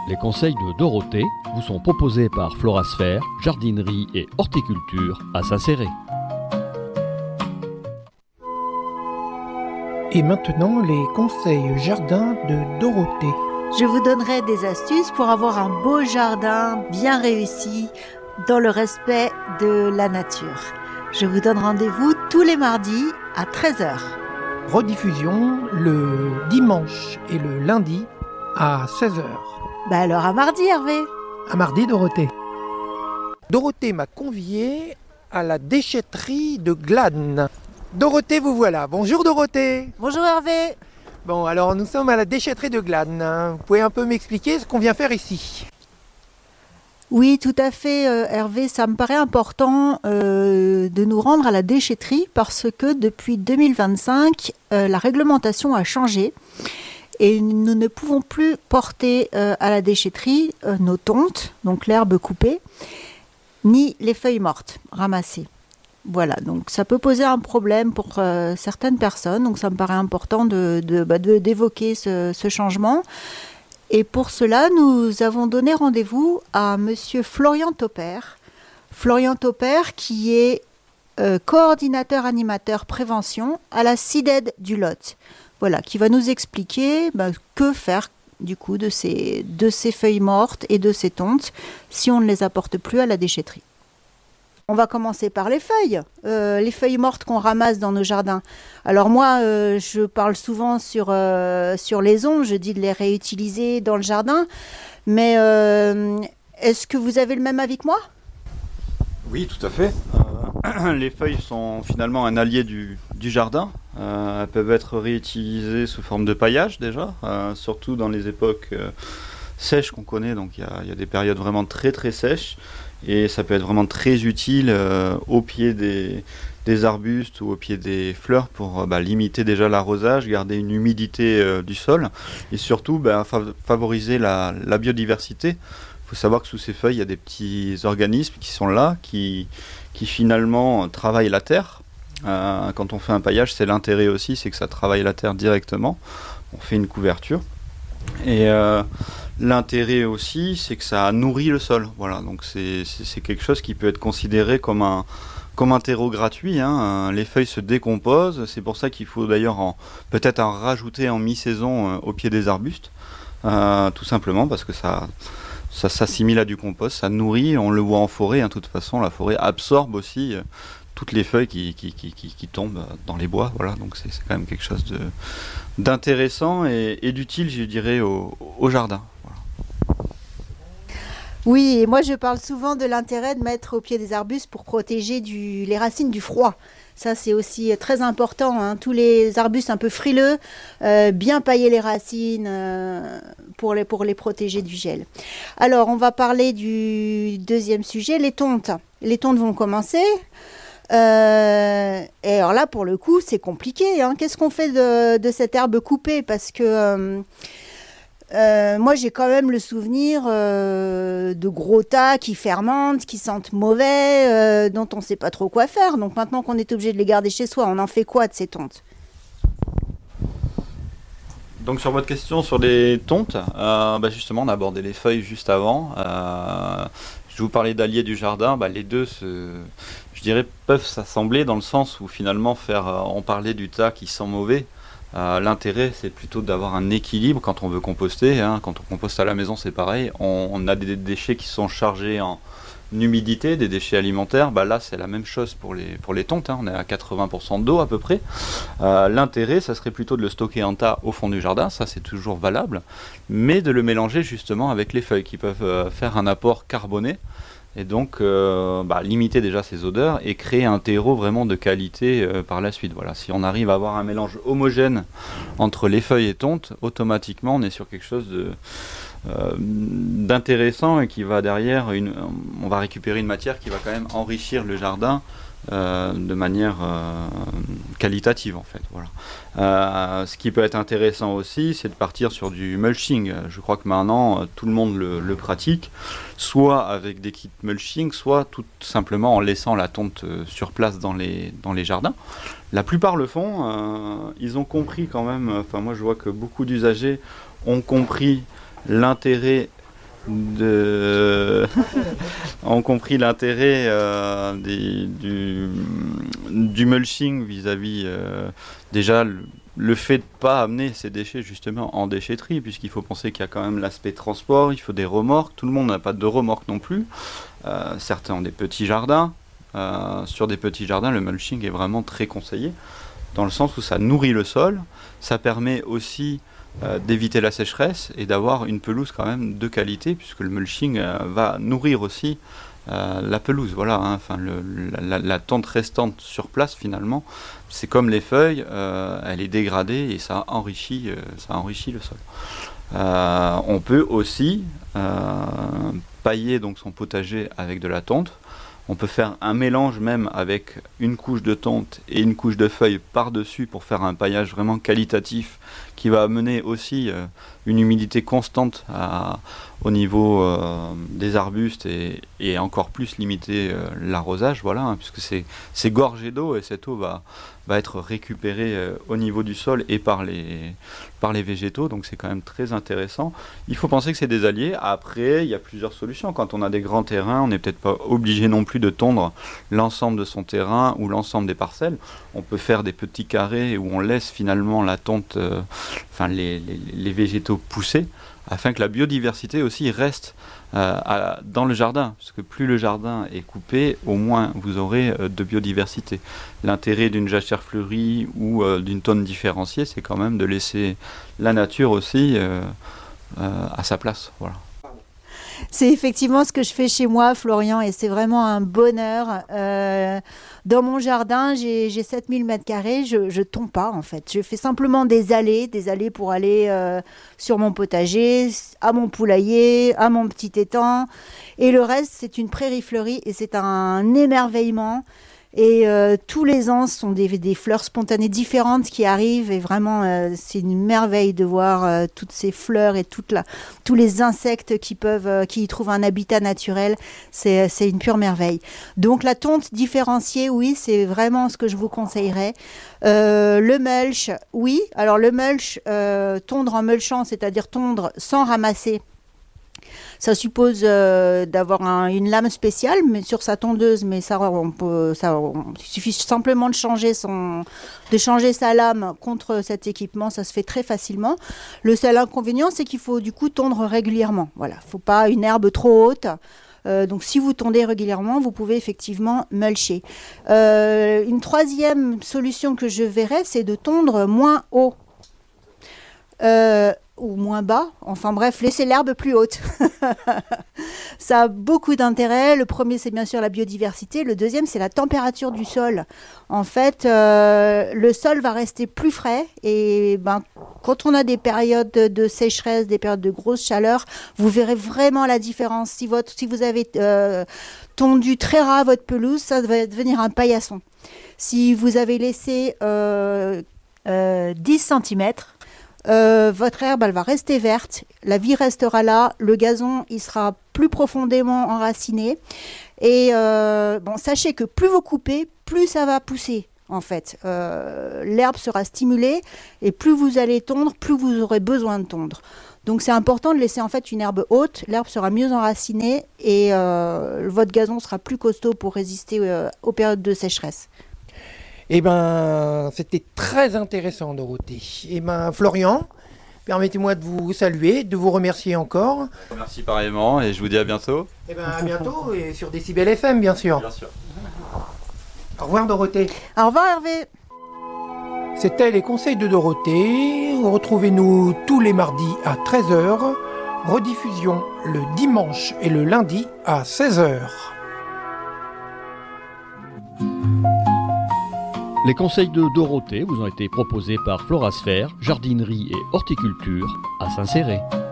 Les conseils de Dorothée vous sont proposés par Florasphère, jardinerie et horticulture à Saint-Céré. Et maintenant, les conseils jardin de Dorothée. Je vous donnerai des astuces pour avoir un beau jardin bien réussi dans le respect de la nature. Je vous donne rendez-vous tous les mardis à 13h. Rediffusion le dimanche et le lundi à 16h. Alors à mardi, Hervé. À mardi, Dorothée. Dorothée m'a convié à la déchetterie de Glane. Dorothée, vous voilà. Bonjour Dorothée. Bonjour Hervé. Bon, alors nous sommes à la déchetterie de Glane. Vous pouvez un peu m'expliquer ce qu'on vient faire ici ? Oui, tout à fait, Hervé. Ça me paraît important de nous rendre à la déchetterie parce que depuis 2025, la réglementation a changé et nous ne pouvons plus porter à la déchetterie nos tontes, donc l'herbe coupée, ni les feuilles mortes ramassées. Voilà, donc ça peut poser un problème pour certaines personnes, donc ça me paraît important d'évoquer ce changement. Et pour cela, nous avons donné rendez-vous à monsieur Florian Topper. Florian Topper qui est coordinateur animateur prévention à la CIDED du Lot. Voilà, qui va nous expliquer que faire du coup de ces feuilles mortes et de ces tontes si on ne les apporte plus à la déchetterie. On va commencer par les feuilles mortes qu'on ramasse dans nos jardins. Alors moi, je parle souvent sur les ondes, je dis de les réutiliser dans le jardin, mais est-ce que vous avez le même avis que moi ? Oui, tout à fait. Les feuilles sont finalement un allié du jardin. Elles peuvent être réutilisées sous forme de paillage déjà, surtout dans les époques sèches qu'on connaît, donc il y a des périodes vraiment très très sèches. Et ça peut être vraiment très utile au pied des arbustes ou au pied des fleurs pour limiter déjà l'arrosage, garder une humidité du sol et surtout favoriser la biodiversité. Il faut savoir que sous ces feuilles, il y a des petits organismes qui sont là, qui finalement travaillent la terre. Quand on fait un paillage, c'est l'intérêt aussi, c'est que ça travaille la terre directement. On fait une couverture. Et l'intérêt aussi, c'est que ça nourrit le sol. Voilà, donc c'est quelque chose qui peut être considéré comme un terreau gratuit. Les feuilles se décomposent, c'est pour ça qu'il faut d'ailleurs peut-être en rajouter en mi-saison au pied des arbustes, tout simplement parce que ça s'assimile à du compost, ça nourrit. On le voit en forêt, de toute façon, la forêt absorbe aussi toutes les feuilles qui tombent dans les bois. Voilà, donc c'est quand même quelque chose d'intéressant et d'utile, je dirais, au jardin. Voilà. Oui, et moi je parle souvent de l'intérêt de mettre au pied des arbustes pour protéger les racines du froid. Ça c'est aussi très important, Tous les arbustes un peu frileux, bien pailler les racines pour les protéger du gel. Alors on va parler du deuxième sujet, les tontes. Les tontes vont commencer. Et alors là pour le coup c'est compliqué, Qu'est-ce qu'on fait de cette herbe coupée, parce que moi j'ai quand même le souvenir de gros tas qui fermentent, qui sentent mauvais, dont on ne sait pas trop quoi faire. Donc maintenant qu'on est obligé de les garder chez soi, on en fait quoi de ces tontes ? Donc sur votre question sur les tontes, justement on a abordé les feuilles juste avant. Je vous parlais d'alliés du jardin, les deux je dirais peuvent s'assembler dans le sens où finalement on parlait du tas qui sent mauvais. L'intérêt c'est plutôt d'avoir un équilibre quand on veut composter. Quand on composte à la maison c'est pareil, on a des déchets qui sont chargés en humidité, des déchets alimentaires. Là c'est la même chose pour les tontes, on est à 80% d'eau à peu près. L'intérêt ça serait plutôt de le stocker en tas au fond du jardin, ça c'est toujours valable, mais de le mélanger justement avec les feuilles qui peuvent faire un apport carboné et donc limiter déjà ces odeurs et créer un terreau vraiment de qualité par la suite. Voilà, si on arrive à avoir un mélange homogène entre les feuilles et tontes, automatiquement on est sur quelque chose d'intéressant et qui va derrière, on va récupérer une matière qui va quand même enrichir le jardin de manière qualitative en fait. Voilà. Ce qui peut être intéressant aussi, c'est de partir sur du mulching. Je crois que maintenant tout le monde le pratique, soit avec des kits mulching, soit tout simplement en laissant la tonte sur place dans les jardins. La plupart le font. Ils ont compris quand même. Moi je vois que beaucoup d'usagers ont compris l'intérêt ont compris l'intérêt du mulching vis-à-vis déjà le fait de ne pas amener ces déchets justement en déchetterie, puisqu'il faut penser qu'il y a quand même l'aspect transport, il faut des remorques, tout le monde n'a pas de remorques non plus, certains ont des petits jardins, sur des petits jardins le mulching est vraiment très conseillé, dans le sens où ça nourrit le sol, ça permet aussi d'éviter la sécheresse et d'avoir une pelouse quand même de qualité, puisque le mulching va nourrir aussi la pelouse, voilà, hein, enfin la tonte restante sur place finalement, c'est comme les feuilles, elle est dégradée et ça enrichit le sol. On peut aussi pailler donc son potager avec de la tonte. On peut faire un mélange même avec une couche de tonte et une couche de feuilles par-dessus pour faire un paillage vraiment qualitatif qui va amener aussi une humidité constante au niveau des arbustes et encore plus limiter l'arrosage, voilà, hein, puisque c'est gorgé d'eau et cette eau va être récupérée au niveau du sol et par les végétaux, donc c'est quand même très intéressant. Il faut penser que c'est des alliés. Après, il y a plusieurs solutions. Quand on a des grands terrains, on n'est peut-être pas obligé non plus de tondre l'ensemble de son terrain ou l'ensemble des parcelles. On peut faire des petits carrés où on laisse finalement la tonte, les végétaux pousser, afin que la biodiversité aussi reste dans le jardin, parce que plus le jardin est coupé, au moins vous aurez de biodiversité. L'intérêt d'une jachère fleurie ou d'une tonte différenciée, c'est quand même de laisser la nature aussi à sa place. Voilà. C'est effectivement ce que je fais chez moi, Florian, et c'est vraiment un bonheur. Dans mon jardin, j'ai 7000 m², je ne tombe pas en fait. Je fais simplement des allées pour aller sur mon potager, à mon poulailler, à mon petit étang. Et le reste, c'est une prairie fleurie et c'est un émerveillement. Et tous les ans, ce sont des fleurs spontanées différentes qui arrivent et vraiment, c'est une merveille de voir toutes ces fleurs et tous les insectes qui y trouvent un habitat naturel. C'est une pure merveille. Donc la tonte différenciée, oui, c'est vraiment ce que je vous conseillerais. Le mulch, oui. Alors le mulch, tondre en mulchant, c'est-à-dire tondre sans ramasser. Ça suppose d'avoir une lame spéciale mais sur sa tondeuse, mais il suffit simplement de changer sa lame contre cet équipement, ça se fait très facilement. Le seul inconvénient, c'est qu'il faut du coup tondre régulièrement. Voilà, faut pas une herbe trop haute. Donc si vous tondez régulièrement, vous pouvez effectivement mulcher. Une troisième solution que je verrais, c'est de tondre moins haut. Ou moins bas, enfin bref, laissez l'herbe plus haute. Ça a beaucoup d'intérêt. Le premier, c'est bien sûr la biodiversité. Le deuxième, c'est la température du sol. En fait, le sol va rester plus frais et quand on a des périodes de sécheresse, des périodes de grosse chaleur, vous verrez vraiment la différence. Si vous avez tondu très ras votre pelouse, ça va devenir un paillasson. Si vous avez laissé 10 cm, votre herbe, elle va rester verte, la vie restera là, le gazon, il sera plus profondément enraciné. Et sachez que plus vous coupez, plus ça va pousser. En fait, l'herbe sera stimulée et plus vous allez tondre, plus vous aurez besoin de tondre. Donc c'est important de laisser en fait une herbe haute, l'herbe sera mieux enracinée et votre gazon sera plus costaud pour résister aux périodes de sécheresse. Eh bien, c'était très intéressant, Dorothée. Eh bien, Florian, permettez-moi de vous saluer, de vous remercier encore. Merci pareillement et je vous dis à bientôt. Eh bien, à bientôt et sur Décibel FM, bien sûr. Bien sûr. Au revoir, Dorothée. Au revoir, Hervé. C'était les conseils de Dorothée. Retrouvez-nous tous les mardis à 13h. Rediffusion le dimanche et le lundi à 16h. Les conseils de Dorothée vous ont été proposés par Florasphère, jardinerie et horticulture à Saint-Céré.